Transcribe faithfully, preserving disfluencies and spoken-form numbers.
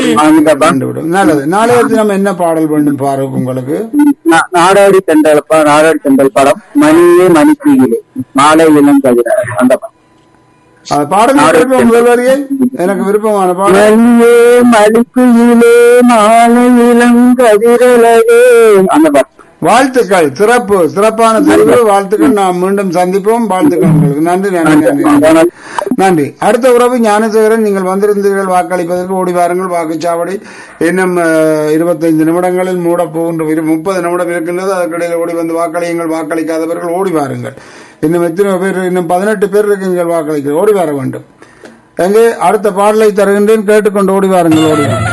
அந்த பா- கண்டுவிடும். நல்லது. நாளைய தினம் என்ன பாடல் வேண்டும் பாருக் உங்களுக்கு? நா- நாடோடி தென்றல் பா- நாடோடி தென்றல் படம் மணியே மணிக்குயிலே மாலை இளம் கதிர அந்த படம். அது பாடல் விருப்பம் முதல் வரியை எனக்கு விருப்பமான பாடல். மணியே மணிக்குயிலே மாலை இளம் கதிரழகே அந்த படம். வாழ்த்துக்கள், சிறப்பு, சிறப்பான தெரிவு, வாழ்த்துக்கள். நாம் மீண்டும் சந்திப்போம். வாழ்த்துக்கள் உங்களுக்கு. நன்றி, நன்றி, நன்றி, நன்றி. அடுத்த உறவு ஞானசேகரன், நீங்கள் வந்திருந்தீர்கள் வாக்களிப்பதற்கு. ஓடி வாருங்கள். வாக்குச்சாவடி இன்னும் இருபத்தைந்து நிமிடங்களில் மூட போகின்ற முப்பது நிமிடம் இருக்கின்றது. அதற்கிடையில் ஓடி வந்து வாக்களியுங்கள். வாக்களிக்காதவர்கள் ஓடி வாருங்கள். இன்னும் எத்தனை பேர்? இன்னும் பதினெட்டு பேர் இருக்கீங்கள் வாக்களிக்க. ஓடி வர வேண்டும். எங்கே அடுத்த பாடலை தருகின்றேன், கேட்டுக்கொண்டு ஓடி வாருங்கள். ஓடி